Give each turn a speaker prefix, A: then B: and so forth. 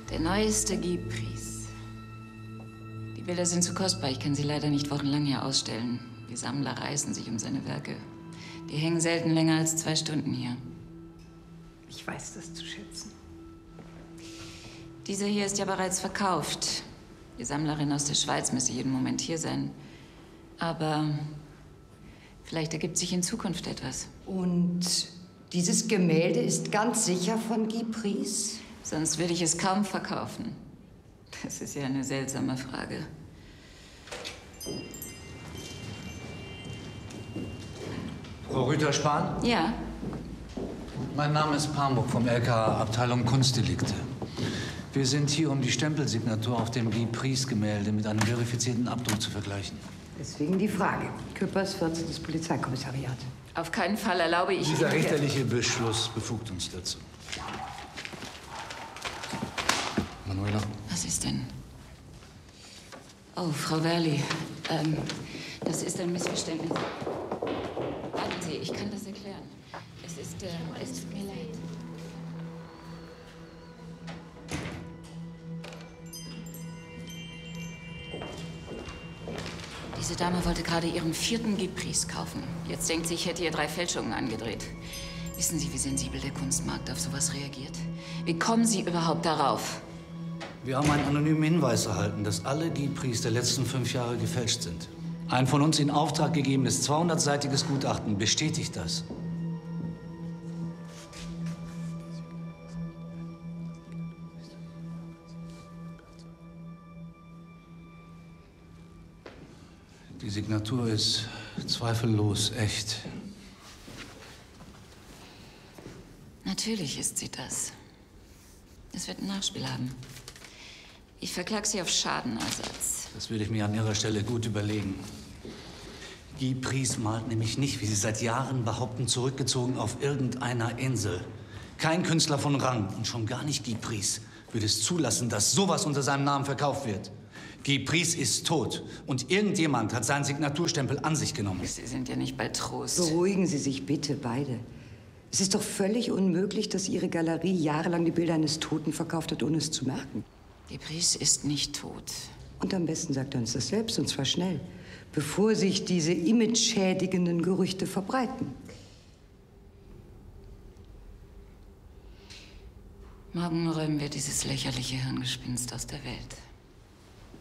A: Der neueste Guy Price. Die Bilder sind zu kostbar. Ich kann sie leider nicht wochenlang hier ausstellen. Die Sammler reißen sich um seine Werke. Die hängen selten länger als 2 Stunden hier.
B: Ich weiß das zu schätzen.
A: Dieser hier ist ja bereits verkauft. Die Sammlerin aus der Schweiz müsste jeden Moment hier sein. Aber vielleicht ergibt sich in Zukunft etwas.
B: Und dieses Gemälde ist ganz sicher von Guy Price?
A: Sonst würde ich es kaum verkaufen. Das ist ja eine seltsame Frage.
C: Frau Rüther-Spahn?
A: Ja.
C: Mein Name ist Pamuk vom LKA, Abteilung Kunstdelikte. Wir sind hier, um die Stempelsignatur auf dem Guy Price-Gemälde mit einem verifizierten Abdruck zu vergleichen.
B: Deswegen die Frage. Küppers, 14. Polizeikommissariat.
A: Auf keinen Fall erlaube ich...
C: Dieser richterliche Beschluss befugt uns dazu. Manuela?
A: Was ist denn? Oh, Frau Werli, das ist ein Missverständnis. Warten Sie, ich kann das erklären. Es tut mir leid. Diese Dame wollte gerade ihren 4. Guy Price kaufen. Jetzt denkt sie, ich hätte ihr 3 Fälschungen angedreht. Wissen Sie, wie sensibel der Kunstmarkt auf sowas reagiert? Wie kommen Sie überhaupt darauf?
C: Wir haben einen anonymen Hinweis erhalten, dass alle Guy Price der letzten 5 Jahre gefälscht sind. Ein von uns in Auftrag gegebenes 200-seitiges Gutachten bestätigt das. Die Signatur ist zweifellos echt.
A: Natürlich ist sie das. Es wird ein Nachspiel haben. Ich verklage Sie auf Schadenersatz.
C: Das würde ich mir an Ihrer Stelle gut überlegen. Guy Price malt nämlich nicht, wie Sie seit Jahren behaupten, zurückgezogen auf irgendeiner Insel. Kein Künstler von Rang und schon gar nicht Guy Price würde es zulassen, dass sowas unter seinem Namen verkauft wird. Guy Price ist tot und irgendjemand hat seinen Signaturstempel an sich genommen.
A: Sie sind ja nicht bei Trost.
B: Beruhigen Sie sich bitte, beide. Es ist doch völlig unmöglich, dass Ihre Galerie jahrelang die Bilder eines Toten verkauft hat, ohne es zu merken.
A: Guy Price ist nicht tot.
B: Und am besten sagt er uns das selbst, und zwar schnell, bevor sich diese imageschädigenden Gerüchte verbreiten.
A: Morgen räumen wir dieses lächerliche Hirngespinst aus der Welt.